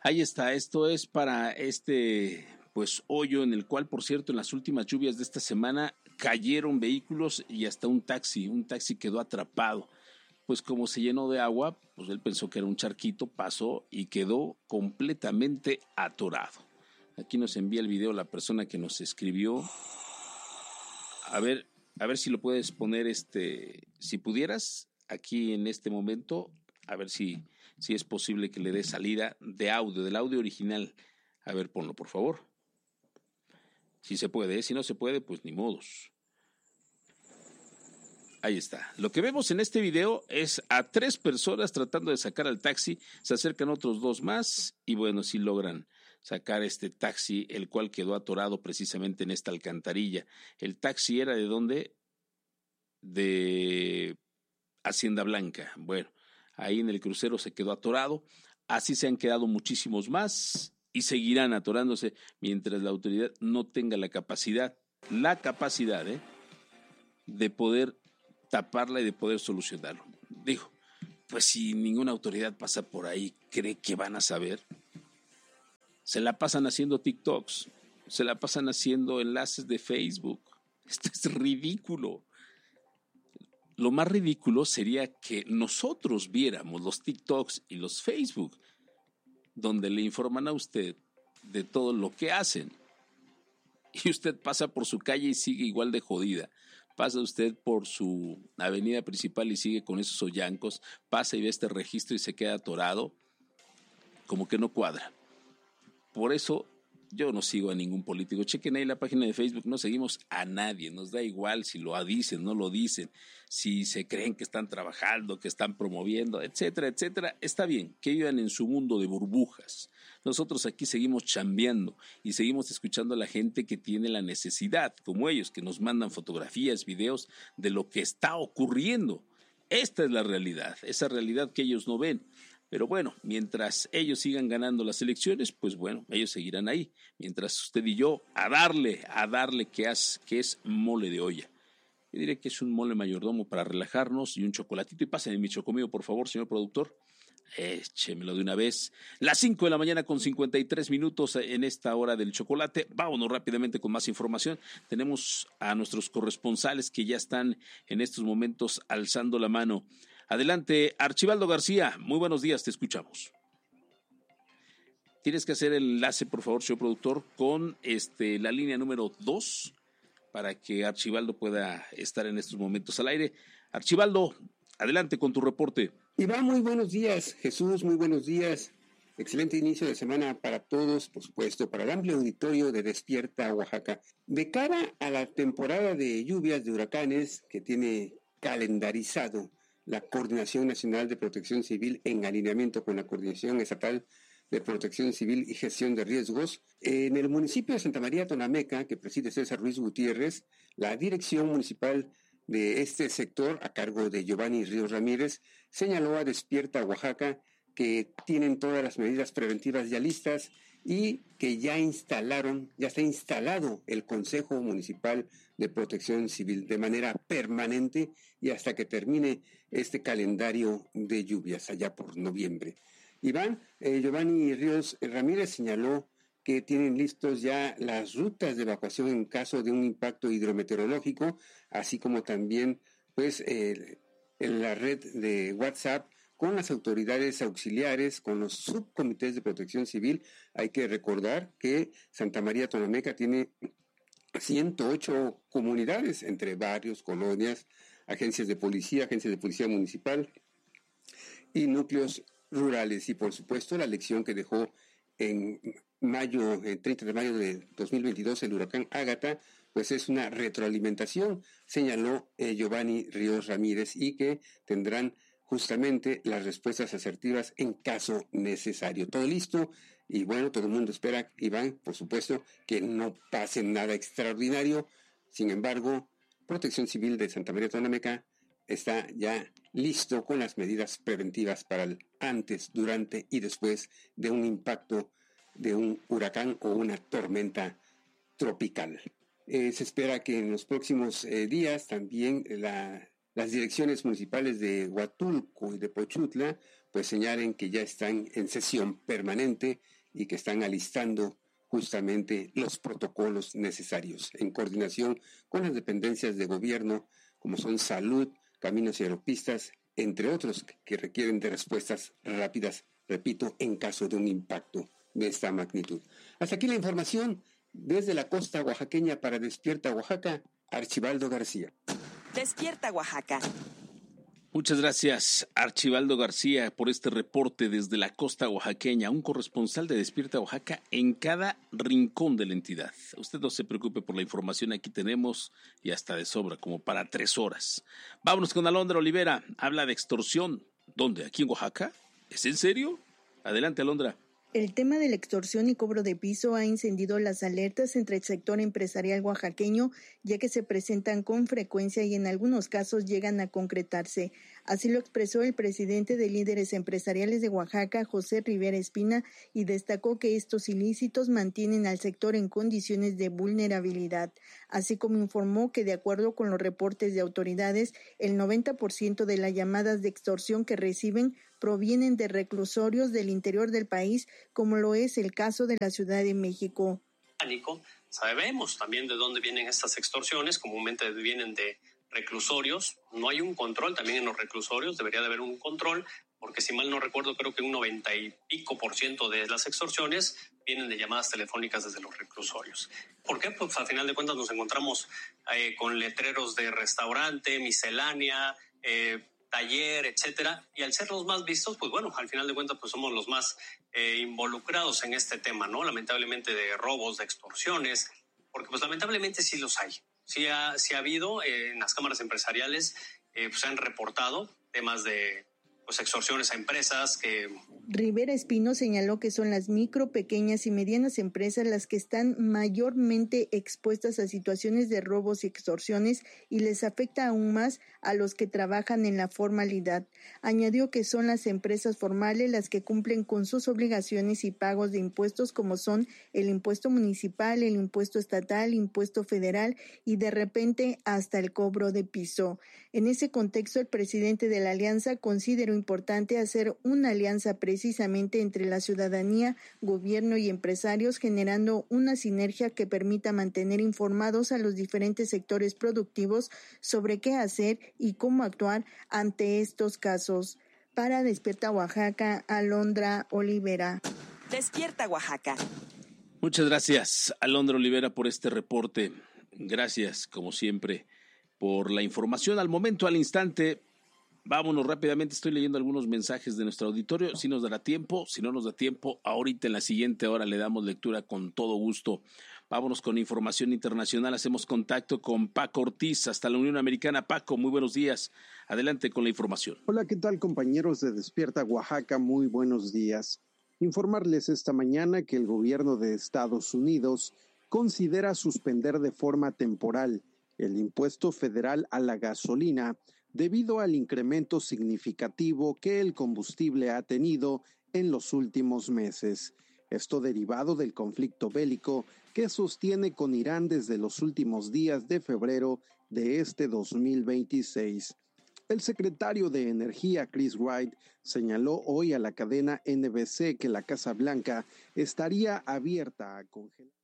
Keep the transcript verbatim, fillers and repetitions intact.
Ahí está, esto es para este pues hoyo en el cual, por cierto, en las últimas lluvias de esta semana cayeron vehículos y hasta un taxi, un taxi quedó atrapado. Pues como se llenó de agua, pues él pensó que era un charquito, pasó y quedó completamente atorado. Aquí nos envía el video la persona que nos escribió. A ver, a ver si lo puedes poner, este, si pudieras, aquí en este momento, a ver si, si es posible que le dé salida de audio, del audio original. A ver, ponlo, por favor. Si se puede, ¿eh? Si no se puede, pues ni modos. Ahí está. Lo que vemos en este video es a tres personas tratando de sacar al taxi. Se acercan otros dos más y bueno, sí logran sacar este taxi, el cual quedó atorado precisamente en esta alcantarilla. El taxi era de dónde? De Hacienda Blanca. Bueno, ahí en el crucero se quedó atorado. Así se han quedado muchísimos más y seguirán atorándose mientras la autoridad no tenga la capacidad, la capacidad, ¿eh? de poder taparla y de poder solucionarlo. Digo, pues si ninguna autoridad pasa por ahí, ¿cree que van a saber? Se la pasan haciendo TikToks, se la pasan haciendo enlaces de Facebook. Esto es ridículo. Lo más ridículo sería que nosotros viéramos los TikToks y los Facebook, donde le informan a usted de todo lo que hacen. Y usted pasa por su calle y sigue igual de jodida. Pasa usted por su avenida principal y sigue con esos hoyancos, pasa y ve este registro y se queda atorado, como que no cuadra. Por eso yo no sigo a ningún político. Chequen ahí la página de Facebook, no seguimos a nadie, nos da igual si lo dicen, no lo dicen, si se creen que están trabajando, que están promoviendo, etcétera, etcétera. Está bien, que vivan en su mundo de burbujas. Nosotros aquí seguimos chambeando y seguimos escuchando a la gente que tiene la necesidad, como ellos, que nos mandan fotografías, videos de lo que está ocurriendo. Esta es la realidad, esa realidad que ellos no ven. Pero bueno, mientras ellos sigan ganando las elecciones, pues bueno, ellos seguirán ahí. Mientras usted y yo, a darle, a darle que es, que es mole de olla. Yo diré que es un mole mayordomo para relajarnos y un chocolatito. Y pásenme mi chocomillo, por favor, señor productor. Échemelo de una vez. Las cinco de la mañana con cincuenta y tres minutos en esta hora del chocolate. Vámonos rápidamente con más información. Tenemos a nuestros corresponsales que ya están en estos momentos alzando la mano. Adelante, Archibaldo García. Muy buenos días, te escuchamos. Tienes que hacer el enlace, por favor, señor productor, con este, la línea número dos para que Archibaldo pueda estar en estos momentos al aire. Archibaldo, adelante con tu reporte. Iván, muy buenos días. Jesús, muy buenos días. Excelente inicio de semana para todos, por supuesto, para el amplio auditorio de Despierta Oaxaca. De cara a la temporada de lluvias de huracanes que tiene calendarizado la Coordinación Nacional de Protección Civil en alineamiento con la Coordinación Estatal de Protección Civil y Gestión de Riesgos, en el municipio de Santa María Tonameca, que preside César Ruiz Gutiérrez, la Dirección Municipal de este sector, a cargo de Giovanni Ríos Ramírez, señaló a Despierta Oaxaca que tienen todas las medidas preventivas ya listas y que ya instalaron, ya está instalado el Consejo Municipal de Protección Civil de manera permanente y hasta que termine este calendario de lluvias allá por noviembre. Iván, eh, Giovanni Ríos Ramírez señaló que tienen listos ya las rutas de evacuación en caso de un impacto hidrometeorológico, así como también pues eh, en la red de WhatsApp con las autoridades auxiliares, con los subcomités de protección civil. Hay que recordar que Santa María Tonameca tiene ciento ocho comunidades entre barrios, colonias, agencias de policía, agencias de policía municipal y núcleos rurales. Y por supuesto la lección que dejó en mayo, el treinta de mayo de dos mil veintidós, el huracán Ágata, pues es una retroalimentación, señaló eh, Giovanni Ríos Ramírez, y que tendrán justamente las respuestas asertivas en caso necesario. Todo listo y bueno, todo el mundo espera, Iván, por supuesto, que no pase nada extraordinario. Sin embargo, Protección Civil de Santa María Tonameca está ya listo con las medidas preventivas para el antes, durante y después de un impacto de un huracán o una tormenta tropical. Eh, se espera que en los próximos eh, días también la Las direcciones municipales de Huatulco y de Pochutla pues señalan que ya están en sesión permanente y que están alistando justamente los protocolos necesarios en coordinación con las dependencias de gobierno como son salud, caminos y aeropistas, entre otros que requieren de respuestas rápidas, repito, en caso de un impacto de esta magnitud. Hasta aquí la información desde la costa oaxaqueña para Despierta Oaxaca, Archibaldo García. Despierta Oaxaca. Muchas gracias, Archibaldo García, por este reporte desde la costa oaxaqueña, un corresponsal de Despierta Oaxaca en cada rincón de la entidad. Usted no se preocupe por la información, aquí tenemos y hasta de sobra, como para tres horas. Vámonos con Alondra Olivera, habla de extorsión. ¿Dónde? ¿Aquí en Oaxaca? ¿Es en serio? Adelante, Alondra. El tema de la extorsión y cobro de piso ha encendido las alertas entre el sector empresarial oaxaqueño, ya que se presentan con frecuencia y en algunos casos llegan a concretarse. Así lo expresó el presidente de Líderes Empresariales de Oaxaca, José Rivera Espina, y destacó que estos ilícitos mantienen al sector en condiciones de vulnerabilidad. Así como informó que, de acuerdo con los reportes de autoridades, el noventa por ciento de las llamadas de extorsión que reciben provienen de reclusorios del interior del país, como lo es el caso de la Ciudad de México. Sabemos también de dónde vienen estas extorsiones, comúnmente vienen de reclusorios. No hay un control también en los reclusorios, debería de haber un control, porque si mal no recuerdo, creo que un noventa y pico por ciento de las extorsiones vienen de llamadas telefónicas desde los reclusorios. ¿Por qué? Pues al final de cuentas nos encontramos eh, con letreros de restaurante, miscelánea, eh, taller, etcétera, y al ser los más vistos, pues bueno, al final de cuentas pues somos los más eh, involucrados en este tema, ¿no? Lamentablemente de robos, de extorsiones, porque pues lamentablemente sí los hay, sí ha, sí ha habido, eh, en las cámaras empresariales eh, pues se han reportado temas de pues extorsiones a empresas que... Rivera Espino señaló que son las micro, pequeñas y medianas empresas las que están mayormente expuestas a situaciones de robos y extorsiones y les afecta aún más a los que trabajan en la formalidad. Añadió que son las empresas formales las que cumplen con sus obligaciones y pagos de impuestos como son el impuesto municipal, el impuesto estatal, impuesto federal y de repente hasta el cobro de piso. En ese contexto, el presidente de la alianza consideró importante hacer una alianza precisamente entre la ciudadanía, gobierno y empresarios, generando una sinergia que permita mantener informados a los diferentes sectores productivos sobre qué hacer y cómo actuar ante estos casos. Para Despierta Oaxaca, Alondra Olivera. Despierta Oaxaca. Muchas gracias, Alondra Olivera, por este reporte. Gracias, como siempre, por la información al momento, al instante. Vámonos rápidamente, estoy leyendo algunos mensajes de nuestro auditorio, si nos dará tiempo, si no nos da tiempo, ahorita en la siguiente hora le damos lectura con todo gusto. Vámonos con información internacional, hacemos contacto con Paco Ortiz, hasta la Unión Americana. Paco, muy buenos días, adelante con la información. Hola, ¿qué tal compañeros de Despierta Oaxaca? Muy buenos días. Informarles esta mañana que el gobierno de Estados Unidos considera suspender de forma temporal el impuesto federal a la gasolina debido al incremento significativo que el combustible ha tenido en los últimos meses. Esto derivado del conflicto bélico que sostiene con Irán desde los últimos días de febrero de este dos mil veintiséis. El secretario de Energía, Chris Wright, señaló hoy a la cadena N B C que la Casa Blanca estaría abierta a congelar